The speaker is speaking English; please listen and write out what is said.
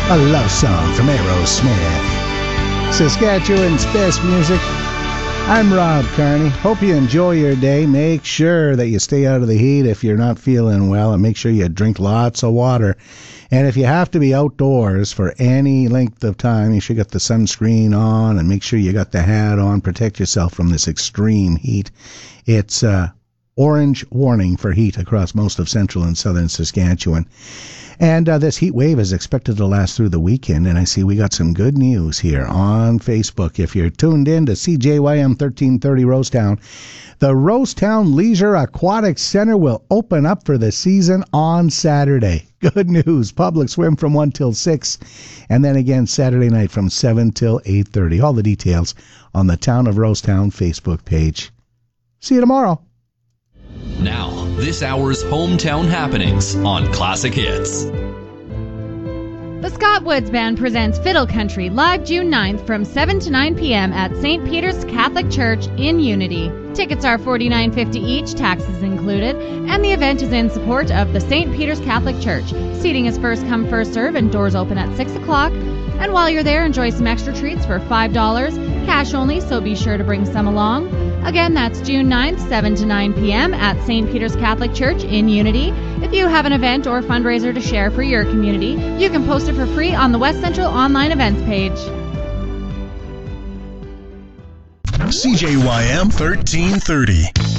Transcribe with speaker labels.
Speaker 1: A love song from Aerosmith. Saskatchewan's best music. I'm Rob Carney. Hope you enjoy your day. Make sure that you stay out of the heat if you're not feeling well, and make sure you drink lots of water. And if you have to be outdoors for any length of time, you should get the sunscreen on and make sure you got the hat on. Protect yourself from this extreme heat. It's orange warning for heat across most of central and southern Saskatchewan. And this heat wave is expected to last through the weekend, and I see we got some good news here on Facebook. If you're tuned in to CJYM 1330 Rosetown, the Rosetown Leisure Aquatic Center will open up for the season on Saturday. Good news. Public swim from 1 till 6, and then again Saturday night from 7 till 8:30. All the details on the Town of Rosetown Facebook page. See you tomorrow.
Speaker 2: Now, this hour's hometown happenings on Classic Hits.
Speaker 3: The Scott Woods Band presents Fiddle Country live June 9th from 7 to 9 p.m. at St. Peter's Catholic Church in Unity. Tickets are $49.50 each, taxes included, and the event is in support of the St. Peter's Catholic Church. Seating is first come, first serve, and doors open at 6 o'clock. And while you're there, enjoy some extra treats for $5, cash only, so be sure to bring some along. Again, that's June 9th, 7 to 9 p.m. at St. Peter's Catholic Church in Unity. If you have an event or fundraiser to share for your community, you can post it for free on the West Central online events page.
Speaker 4: CJYM 1330.